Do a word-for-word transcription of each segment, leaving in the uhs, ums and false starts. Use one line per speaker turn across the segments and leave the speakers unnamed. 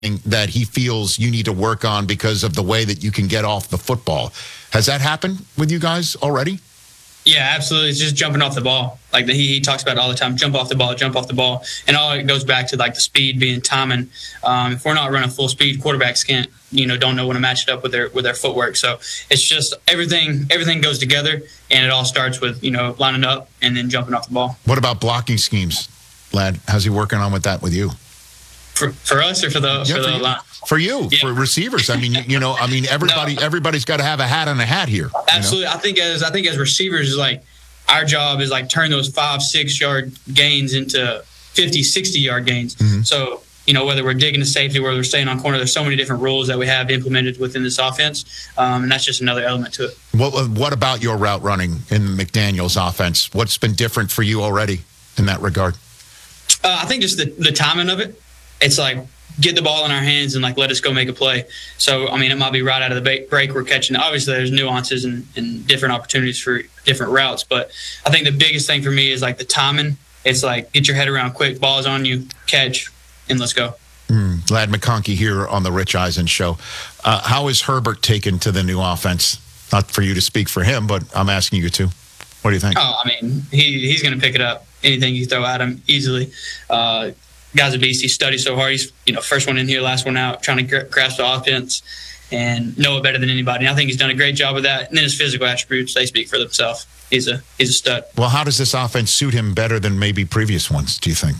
that he feels you need to work on because of the way that you can get off the football. Has that happened with you guys already?
Yeah, absolutely. It's just jumping off the ball. Like the, he, he talks about it all the time. Jump off the ball, jump off the ball. And all it goes back to like the speed being timing. Um, if we're not running full speed, quarterbacks can't, you know, don't know when to match it up with their with their footwork. So it's just everything everything goes together, and it all starts with, you know, lining up and then jumping off the ball.
What about blocking schemes, lad? How's he working on with that with you?
For, for us or for the
yeah,
for,
for
the
you,
line?
For you,
yeah.
for receivers. I mean, you know, I mean, everybody
no.
everybody's got to have a hat on a hat here.
Absolutely.
You know?
I think as I think as receivers is like our job is like turn those five, six yard gains into fifty, sixty yard gains. Mm-hmm. So, you know, whether we're digging to safety, whether we're staying on corner, there's so many different rules that we have implemented within this offense. Um, and that's just another element to it.
What, what about your route running in McDaniel's offense? What's been different for you already in that regard?
Uh, I think just the, the timing of it. It's like, get the ball in our hands and like let us go make a play. So I mean, it might be right out of the break we're catching. Obviously, there's nuances and, and different opportunities for different routes, but I think the biggest thing for me is like the timing. It's like get your head around quick, ball's on you, catch, and let's go.
Mm, Ladd McConkey here on the Rich Eisen Show. Uh, how is Herbert taken to the new offense? Not for you to speak for him, but I'm asking you to. What do you think?
Oh, I mean, he he's going to pick it up. Anything you throw at him easily. Uh, Guy's a beast. He studies so hard. He's, you know, first one in here, last one out, trying to gra- grasp the offense and know it better than anybody. And I think he's done a great job of that. And then his physical attributes, they speak for themselves. He's a he's a stud.
Well, how does this offense suit him better than maybe previous ones, do you think?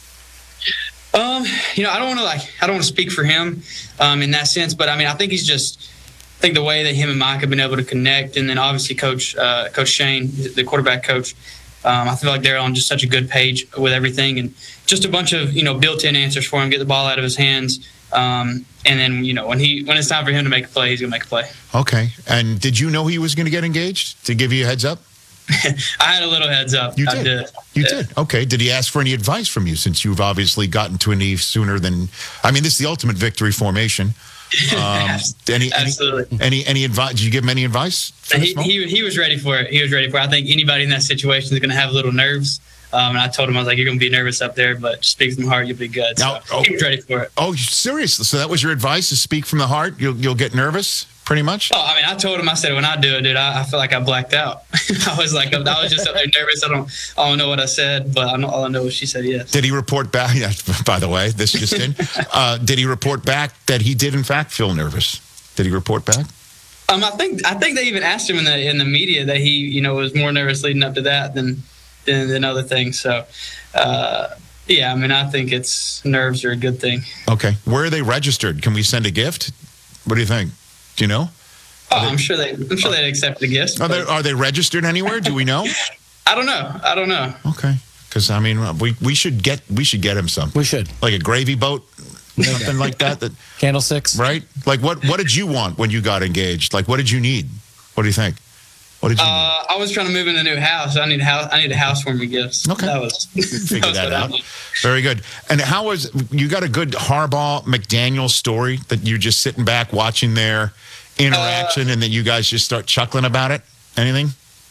Um, you know, I don't want to like I don't want to speak for him um, in that sense, but I mean, I think he's just I think the way that him and Mike have been able to connect, and then obviously Coach uh, Coach Shane, the quarterback coach. Um, I feel like they're on just such a good page with everything, and just a bunch of, you know, built-in answers for him, get the ball out of his hands. Um, and then, you know, when he when it's time for him to make a play, he's going to make a play.
Okay. And did you know he was going to get engaged, to give you a heads up?
I had a little heads up.
You did.
I did.
You
yeah.
did. Okay. Did he ask for any advice from you, since you've obviously gotten to a knee sooner than – I mean, this is the ultimate victory formation. Um, any,
Absolutely.
Any, any, any advice? Did you give him any advice?
He, he he was ready for it. He was ready for it. I think anybody in that situation is going to have little nerves. Um, and I told him, I was like, you're going to be nervous up there, but speak from the heart, you'll be good. So now, oh, he was ready for it.
Oh, seriously? So that was your advice, to speak from the heart? You'll, you'll get nervous, pretty much?
Oh, I mean, I told him, I said, when I do it, dude, I, I feel like I blacked out. I was like, I was just up there nervous. I don't, I don't know what I said, but I know, all I know is she said yes.
Did he report back? Yeah, by the way, this just in. uh, did he report back that he did, in fact, feel nervous? Did he report back?
Um, I think I think they even asked him in the in the media that he, you know, was more nervous leading up to that than than, than other things. So, uh, yeah, I mean, I think it's nerves are a good thing.
Okay, where are they registered? Can we send a gift? What do you think? Do you know?
Oh, they, I'm sure they I'm sure they'd accept the gifts.
Are they are they registered anywhere? Do we know?
I don't know. I don't know.
Okay, because I mean, we we should get we should get him something.
We should,
like a gravy boat. Something like that. That
candlesticks,
right? Like what? What did you want when you got engaged? Like what did you need? What do you think? What did you?
Uh, I was trying to move in a new house. I need a house. I need a housewarming gifts.
Okay,
that was
figure that, that out. Very good. And how was you got a good Harbaugh McDaniel story that you're just sitting back watching their interaction, uh, and then you guys just start chuckling about it? Anything?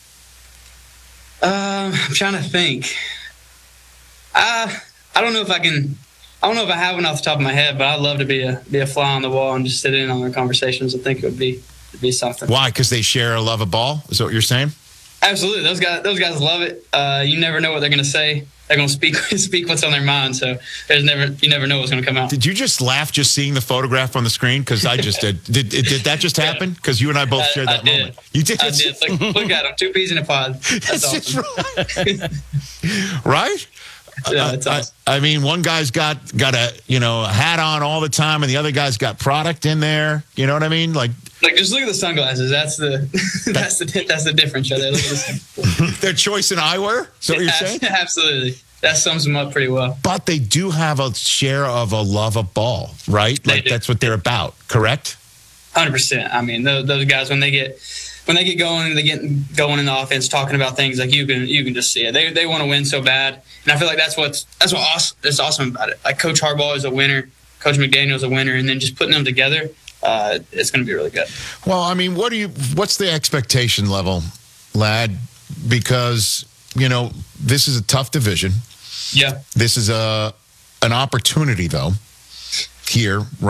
Um, I'm trying to think. Uh, I don't know if I can. I don't know if I have one off the top of my head, but I'd love to be a be a fly on the wall and just sit in on their conversations. I think it would be it'd be something.
Why? Because they share a love of ball? Is that what you're saying?
Absolutely. Those guys those guys love it. Uh, you never know what they're going to say. They're going to speak speak what's on their mind. So there's never you never know what's going to come out.
Did you just laugh just seeing the photograph on the screen? Because I just did. Did did that just happen? Because you and I both
I,
shared that
I did.
moment. You did.
I did. Look, look at them. Two peas in a pod. That's awesome.
Right. Right?
Yeah, it's awesome.
I, I mean, one guy's got got a you know a hat on all the time, and the other guy's got product in there. You know what I mean? Like,
like just look at the sunglasses. That's the that's the that's the difference right there. Look at the
Their choice in eyewear. Is that what you're saying?
Absolutely. That sums them up pretty well.
But they do have a share of a love of ball, right?
They
like
do.
That's what they're about, correct?
one hundred percent. I mean, those, those guys when they get. When they get going, they get going in the offense, talking about things like you can you can just see it. They they want to win so bad, and I feel like that's what's that's what awesome, that's awesome about it. Like Coach Harbaugh is a winner, Coach McDaniel is a winner, and then just putting them together, uh, it's going to be really good.
Well, I mean, what do you? What's the expectation level, Ladd? Because you know this is a tough division.
Yeah,
this is a an opportunity though. here